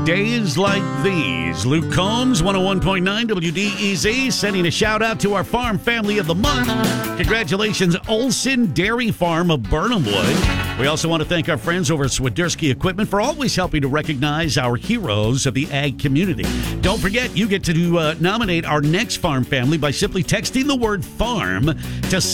Days like these. Luke Combs, 101.9 WDEZ, sending a shout out to our farm family of the month. Congratulations, Olson Dairy Farm of Burnhamwood. We also want to thank our friends over at Swiderski Equipment for always helping to recognize our heroes of the ag community. Don't forget, you get to nominate our next farm family by simply texting the word farm to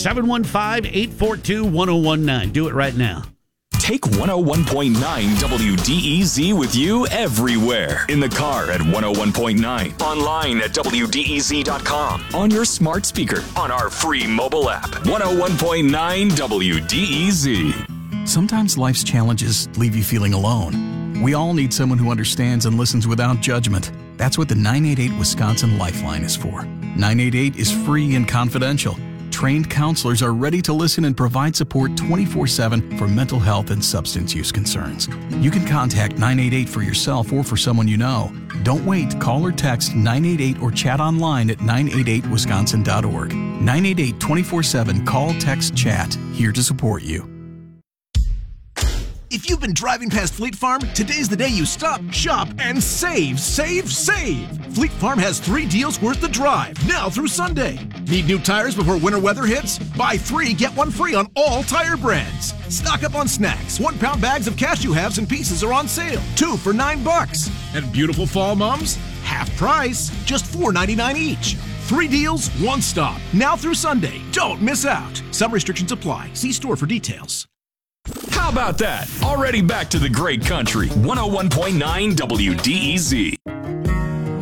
715-842-1019. Do it right now. Take 101.9 WDEZ with you everywhere. In the car at 101.9. Online at WDEZ.com. On your smart speaker. On our free mobile app. 101.9 WDEZ. Sometimes life's challenges leave you feeling alone. We all need someone who understands and listens without judgment. That's what the 988 Wisconsin Lifeline is for. 988 is free and confidential. Trained counselors are ready to listen and provide support 24/7 for mental health and substance use concerns. You can contact 988 for yourself or for someone you know. Don't wait. Call or text 988 or chat online at 988wisconsin.org. 988 24/7. Call, text, chat. Here to support you. If you've been driving past Fleet Farm, today's the day you stop, shop, and save, save, save. Fleet Farm has 3 deals worth the drive, now through Sunday. Need new tires before winter weather hits? Buy 3, get 1 free on all tire brands. Stock up on snacks. 1-pound bags of cashew halves and pieces are on sale. 2 for $9. And beautiful fall mums? Half price, just $4.99 each. 3 deals, 1 stop, now through Sunday. Don't miss out. Some restrictions apply. See store for details. How about that? Already back to the great country. 101.9 WDEZ.